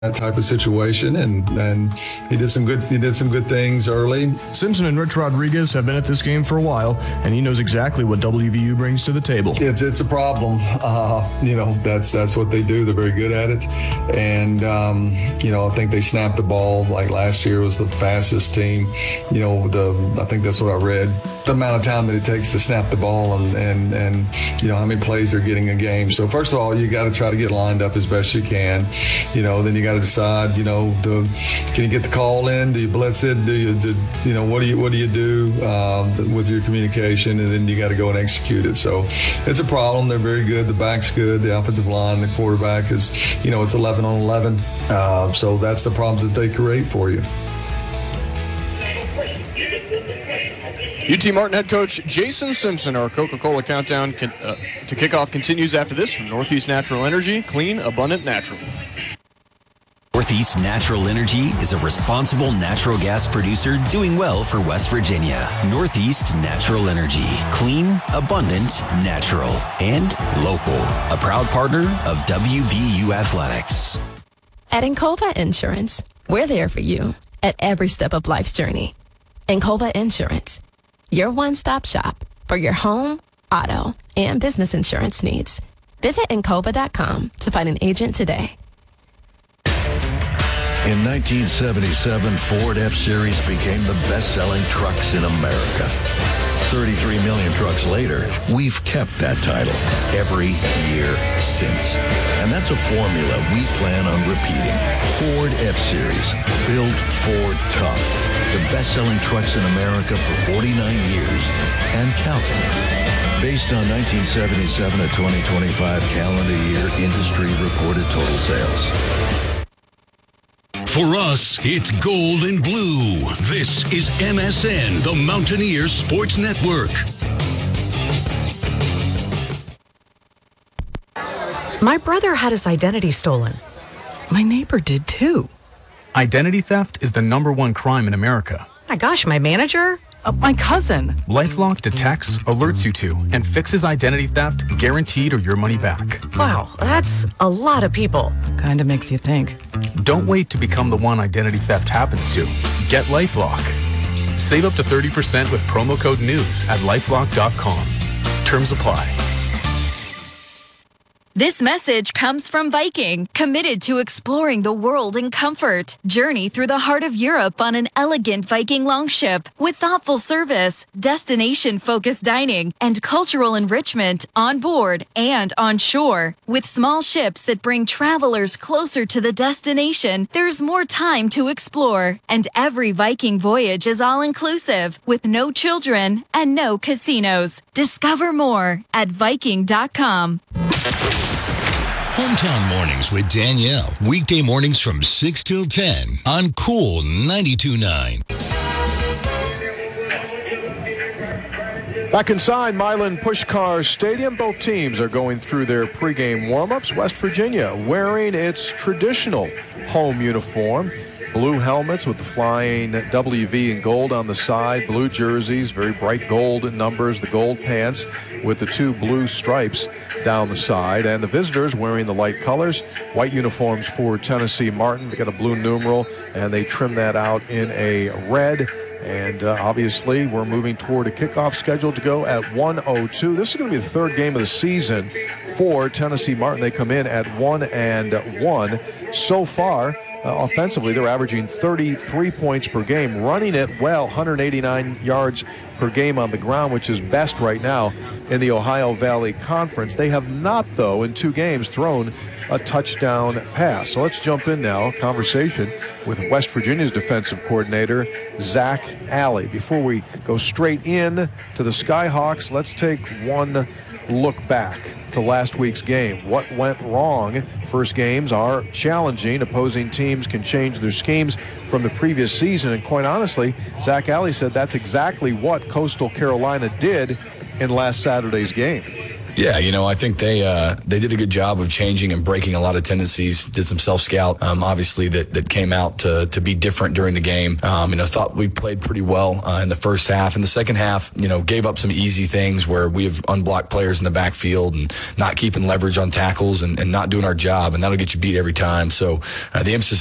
that type of situation, and he did some good things early. Simpson and Rich Rodriguez have been at this game for a while, and he knows exactly what WVU brings to the table. It's a problem. That's what they do. They're very good at it, and I think they snapped the ball like last year was the fastest team. I think that's what I read. The amount of time that it takes to snap the ball, and how many plays they're getting a game. So first of all, you got to try to get lined up as best you can. Then you got to decide, can you get the call in? Do you blitz it? What do you do with your communication? And then you got to go and execute it. So it's a problem. They're very good. The back's good. The offensive line, the quarterback is, it's 11 on 11. So that's the problems that they create for you. UT Martin head coach Jason Simpson. Our Coca-Cola countdown to kickoff continues after this from Northeast Natural Energy. Clean, abundant, natural. Northeast Natural Energy is a responsible natural gas producer doing well for West Virginia. Northeast Natural Energy. Clean, abundant, natural, and local. A proud partner of WVU Athletics. At Encova Insurance, we're there for you at every step of life's journey. Encova Insurance, your one-stop shop for your home, auto, and business insurance needs. Visit Encova.com to find an agent today. In 1977, Ford F-Series became the best-selling trucks in America. 33 million trucks later, we've kept that title every year since. And that's a formula we plan on repeating. Ford F-Series, built Ford tough. The best-selling trucks in America for 49 years and counting. Based on 1977 to 2025 calendar year industry reported total sales. For us, it's gold and blue. This is MSN, the Mountaineer Sports Network. My brother had his identity stolen. My neighbor did too. Identity theft is the #1 crime in America. My gosh, my manager? My cousin. LifeLock detects, alerts you to, and fixes identity theft guaranteed or your money back. Wow, that's a lot of people. Kinda makes you think. Don't wait to become the one identity theft happens to. Get LifeLock. Save up to 30% with promo code NEWS at LifeLock.com. Terms apply. This message comes from Viking, committed to exploring the world in comfort. Journey through the heart of Europe on an elegant Viking longship with thoughtful service, destination-focused dining, and cultural enrichment on board and on shore. With small ships that bring travelers closer to the destination, there's more time to explore. And every Viking voyage is all-inclusive, with no children and no casinos. Discover more at Viking.com. Hometown Mornings with Danielle. Weekday mornings from 6 till 10 on Cool 92.9. Back inside Milan Puskar Stadium, both teams are going through their pregame warm-ups. West Virginia wearing its traditional home uniform. Blue helmets with the flying WV in gold on the side, blue jerseys, very bright gold numbers, the gold pants with the two blue stripes down the side. And the visitors wearing the light colors, white uniforms for Tennessee Martin. They got a blue numeral, and they trim that out in a red. And obviously, we're moving toward a kickoff scheduled to go at 1:02. This is going to be the third game of the season for Tennessee Martin. They come in at 1-1 so far. Offensively, they're averaging 33 points per game, running it well, 189 yards per game on the ground, which is best right now in the Ohio Valley Conference. They have not, though, in 2 games thrown a touchdown pass. So let's jump in now, conversation with West Virginia's defensive coordinator, Zach Alley. Before we go straight in to the Skyhawks, let's take one look back to last week's game. What went wrong? First games are challenging. Opposing teams can change their schemes from the previous season. And quite honestly, Zach Alley said that's exactly what Coastal Carolina did in last Saturday's game. Yeah, I think they did a good job of changing and breaking a lot of tendencies. Did some self-scout, obviously that came out to be different during the game. Thought we played pretty well in the first half. In the second half, gave up some easy things where we have unblocked players in the backfield and not keeping leverage on tackles and not doing our job, and that'll get you beat every time. So the emphasis